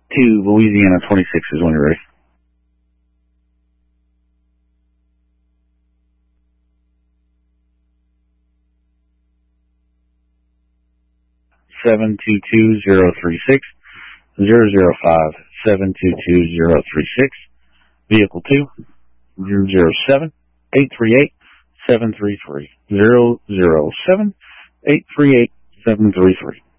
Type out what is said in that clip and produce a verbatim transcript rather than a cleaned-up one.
two, Louisiana twenty-six is when you're ready. seven two two zero three six, zero zero five, seven two two zero three six. Vehicle two, zero zero seven, eight three eight, seven three three. zero zero seven, eight three eight, seven three three.